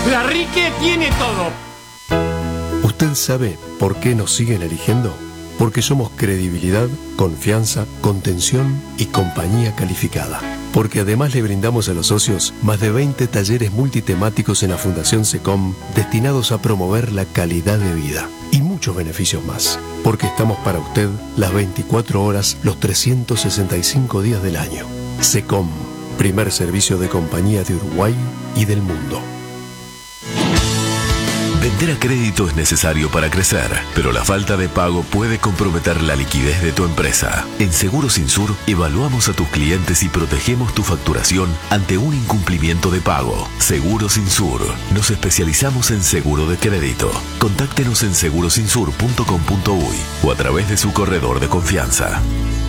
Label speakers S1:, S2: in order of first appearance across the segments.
S1: La Rique tiene todo.
S2: ¿Usted sabe por qué nos siguen eligiendo? Porque somos credibilidad, confianza, contención y compañía calificada. Porque además le brindamos a los socios más de 20 talleres multitemáticos en la Fundación SECOM destinados a promover la calidad de vida. Y muchos beneficios más. Porque estamos para usted las 24 horas, los 365 días del año. SECOM, primer servicio de compañía de Uruguay y del mundo.
S3: Vender a crédito es necesario para crecer, pero la falta de pago puede comprometer la liquidez de tu empresa. En Seguros Insur evaluamos a tus clientes y protegemos tu facturación ante un incumplimiento de pago. Seguros Insur. Nos especializamos en seguro de crédito. Contáctenos en segurosinsur.com.uy o a través de su corredor de confianza.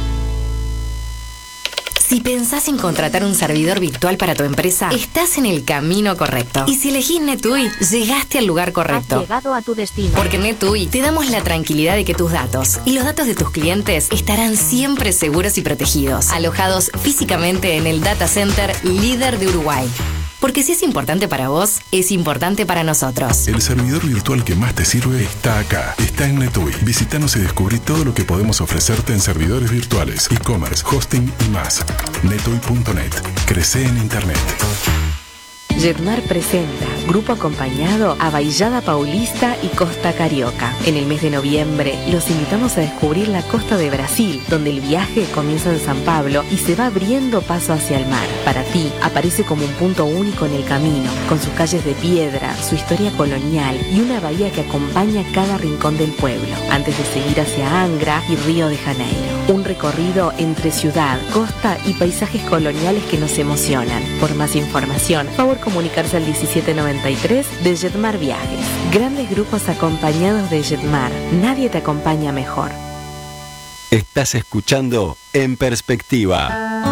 S4: Si pensás en contratar un servidor virtual para tu empresa, estás en el camino correcto. Y si elegís NetUI, llegaste al lugar correcto.
S5: Has llegado a tu destino.
S4: Porque en NetUI te damos la tranquilidad de que tus datos y los datos de tus clientes estarán siempre seguros y protegidos, alojados físicamente en el data center líder de Uruguay. Porque si es importante para vos, es importante para nosotros.
S6: El servidor virtual que más te sirve está acá. Está en NetUI. Visítanos y descubrí todo lo que podemos ofrecerte en servidores virtuales, e-commerce, hosting y más. netui.net. Crece en Internet.
S7: Jetmar presenta Grupo Acompañado a Baillada Paulista y Costa Carioca. En el mes de noviembre los invitamos a descubrir la costa de Brasil, donde el viaje comienza en San Pablo y se va abriendo paso hacia el mar. Para ti, aparece como un punto único en el camino, con sus calles de piedra, su historia colonial y una bahía que acompaña cada rincón del pueblo, antes de seguir hacia Angra y Río de Janeiro. Un recorrido entre ciudad, costa y paisajes coloniales que nos emocionan. Por más información, favor comunicarse al 1793 de Jetmar Viajes. Grandes grupos acompañados de Jetmar. Nadie te acompaña mejor.
S8: Estás escuchando En Perspectiva.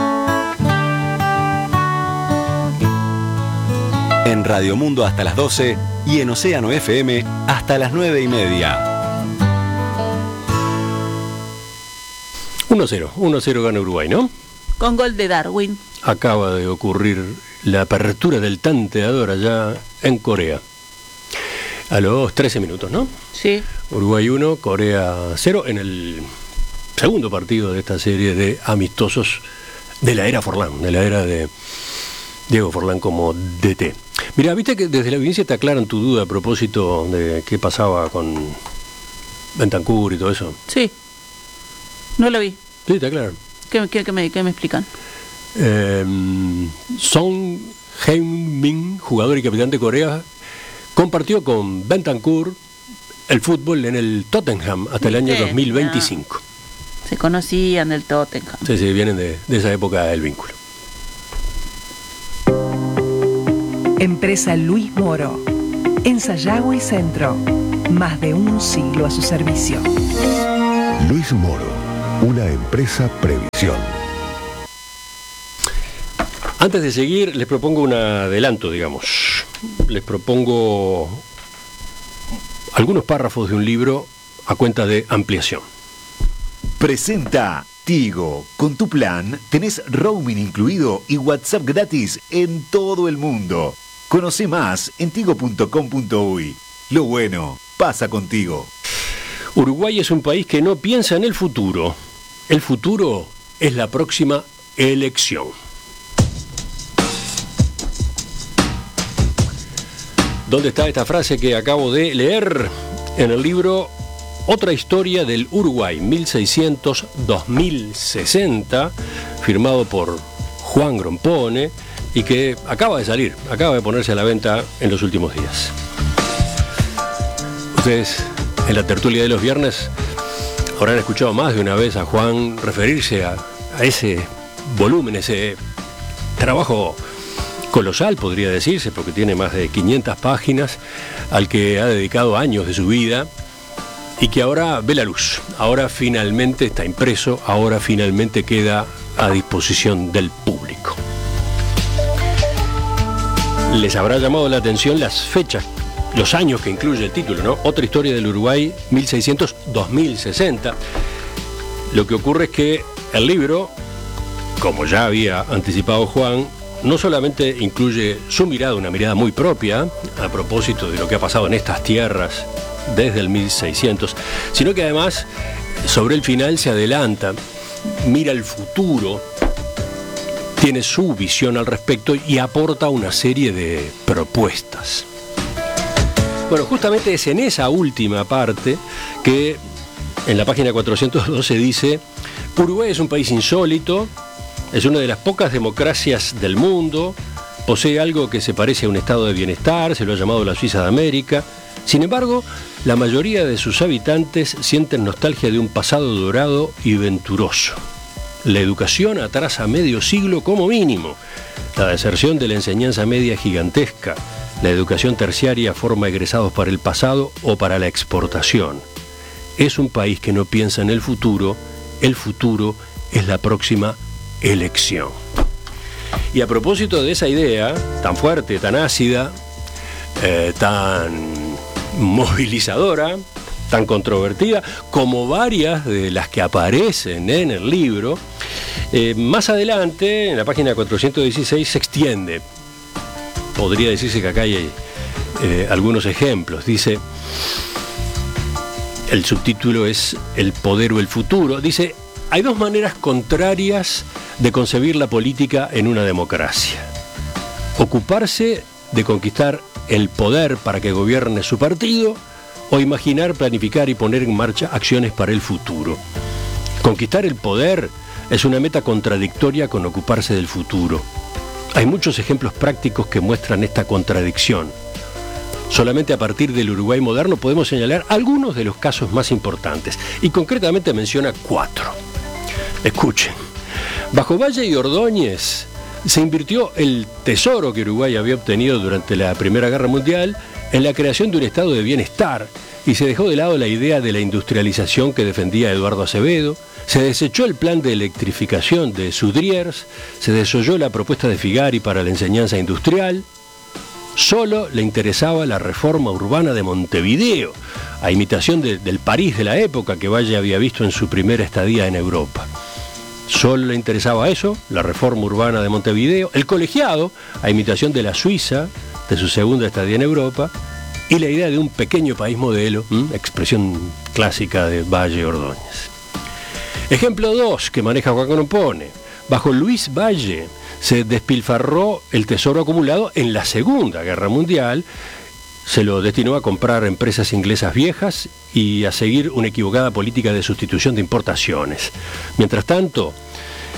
S8: En Radio Mundo hasta las 12 y en Océano FM hasta las 9:30.
S9: 1-0 gana Uruguay, ¿no?
S10: Con gol de Darwin.
S9: Acaba de ocurrir la apertura del tanteador allá en Corea. A los 13 minutos, ¿no?
S10: Sí.
S9: Uruguay 1, Corea 0 en el segundo partido de esta serie de amistosos de la era Forlán, de la era de Diego Forlán como DT. Mira, viste que desde la audiencia te aclaran tu duda a propósito de qué pasaba con Bentancur y todo eso.
S10: Sí. No lo vi.
S9: Sí, te aclaran.
S10: ¿Qué me explican?
S9: Son Heung-min, jugador y capitán de Corea, compartió con Bentancur el fútbol en el Tottenham hasta el año 2025.
S10: Se conocían del Tottenham.
S9: Sí, vienen de esa época del vínculo.
S11: Empresa Luis Moro. En Sayago y Centro. Más de un siglo a su servicio.
S12: Luis Moro, una empresa previsión.
S9: Antes de seguir, les propongo un adelanto, digamos. Les propongo algunos párrafos de un libro a cuenta de ampliación.
S13: Presenta Tigo. Con tu plan tenés roaming incluido y WhatsApp gratis en todo el mundo. Conoce más en tigo.com.uy. Lo bueno pasa contigo.
S9: Uruguay es un país que no piensa en el futuro. El futuro es la próxima elección. ¿Dónde está esta frase que acabo de leer? En el libro Otra historia del Uruguay, 1600-2060, firmado por Juan Grompone, y que acaba de salir, acaba de ponerse a la venta en los últimos días. Ustedes, en la tertulia de los viernes, habrán escuchado más de una vez a Juan referirse a ese volumen, ese trabajo colosal, podría decirse, porque tiene más de 500 páginas, al que ha dedicado años de su vida y que ahora ve la luz. Ahora finalmente está impreso, ahora finalmente queda a disposición del público. Les habrá llamado la atención las fechas, los años que incluye el título, ¿no? Otra historia del Uruguay, 1600-2060. Lo que ocurre es que el libro, como ya había anticipado Juan, no solamente incluye su mirada, una mirada muy propia, a propósito de lo que ha pasado en estas tierras desde el 1600, sino que además sobre el final se adelanta, mira el futuro, tiene su visión al respecto y aporta una serie de propuestas. Bueno, justamente es en esa última parte que en la página 412 dice: Uruguay es un país insólito, es una de las pocas democracias del mundo, posee algo que se parece a un estado de bienestar, se lo ha llamado la Suiza de América. Sin embargo, la mayoría de sus habitantes sienten nostalgia de un pasado dorado y venturoso. La educación atrasa medio siglo como mínimo. La deserción de la enseñanza media es gigantesca. La educación terciaria forma egresados para el pasado o para la exportación. Es un país que no piensa en el futuro es la próxima elección. Y a propósito de esa idea tan fuerte, tan ácida, tan movilizadora, tan controvertida, como varias de las que aparecen en el libro, más adelante, en la página 416, se extiende. Podría decirse que acá hay algunos ejemplos. Dice, el subtítulo es El poder o el futuro. Dice, hay dos maneras contrarias de concebir la política en una democracia. Ocuparse de conquistar el poder para que gobierne su partido, o imaginar, planificar y poner en marcha acciones para el futuro. Conquistar el poder es una meta contradictoria con ocuparse del futuro. Hay muchos ejemplos prácticos que muestran esta contradicción. Solamente a partir del Uruguay moderno podemos señalar algunos de los casos más importantes, y concretamente menciona 4. Escuchen. Bajo Valle y Ordóñez se invirtió el tesoro que Uruguay había obtenido durante la Primera Guerra Mundial en la creación de un estado de bienestar, y se dejó de lado la idea de la industrialización que defendía Eduardo Acevedo. Se desechó el plan de electrificación de Sudriers, se desoyó la propuesta de Figari para la enseñanza industrial. Solo le interesaba la reforma urbana de Montevideo, a imitación del París de la época que Valle había visto en su primera estadía en Europa. Solo le interesaba eso, la reforma urbana de Montevideo, el colegiado, a imitación de la Suiza, de su segunda estadía en Europa, y la idea de un pequeño país modelo, expresión clásica de Valle Ordóñez. Ejemplo 2 que maneja Juan Campone. Bajo Luis Valle se despilfarró el tesoro acumulado en la Segunda Guerra Mundial, se lo destinó a comprar empresas inglesas viejas y a seguir una equivocada política de sustitución de importaciones. Mientras tanto,